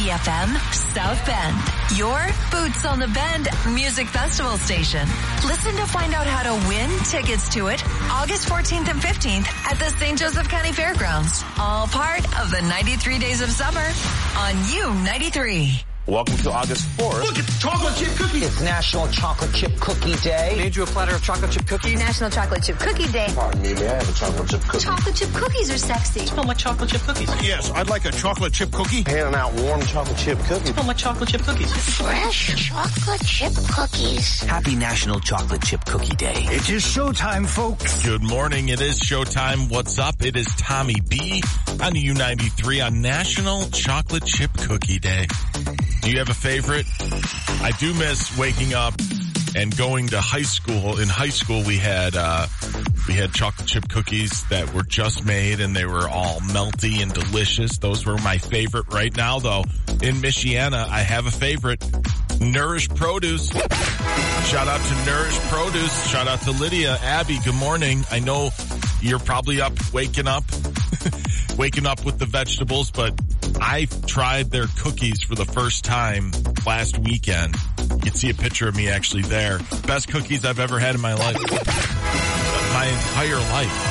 EFM South Bend, your Boots on the Bend music festival station. Listen to find out how to win tickets to it August 14th and 15th at the St. Joseph County Fairgrounds. All part of the 93 Days of Summer on U93. Welcome to August 4th. Look, it's chocolate chip cookies. It's National Chocolate Chip Cookie Day. Made you a platter of chocolate chip cookies. National Chocolate Chip Cookie Day. Pardon me, may I have a chocolate chip cookie? Chocolate chip cookies are sexy. Smell like chocolate chip cookies. Yes, I'd like a chocolate chip cookie. Handing out warm chocolate chip cookies. Smell like chocolate chip cookies. Fresh chocolate chip cookies. Happy National Chocolate Chip Cookie Day. It is showtime, folks. Good morning. It is showtime. What's up? It is Tommy B on U93 on National Chocolate Chip Cookie Day. Do you have a favorite? I do miss waking up and going to high school. In high school, we had chocolate chip cookies that were just made, and they were all melty and delicious. Those were my favorite. Right now, though, in Michiana, I have a favorite. Nourish Produce. Shout out to Nourish Produce. Shout out to Lydia. Abby, good morning. I know you're probably waking up with the vegetables, but I tried their cookies for the first time last weekend. You can see a picture of me actually there. Best cookies I've ever had in my life. My entire life.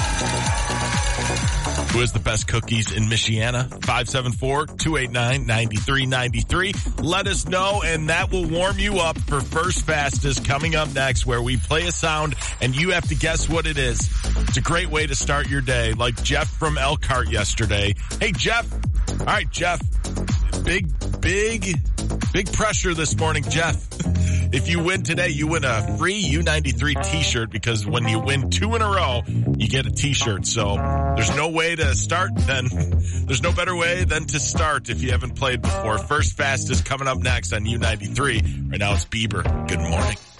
Who has the best cookies in Michiana? 574-289-9393. Let us know, and that will warm you up for First Fastest coming up next, where we play a sound and you have to guess what it is. It's a great way to start your day, like Jeff from Elkhart yesterday. Hey, Jeff. All right, Jeff. Big pressure this morning, Jeff. If you win today, you win a free U93 t-shirt, because when you win 2 in a row, you get a t-shirt. So there's no way to start there's no better way than to start if you haven't played before. First Fast is coming up next on U93. Right now it's Bieber. Good morning.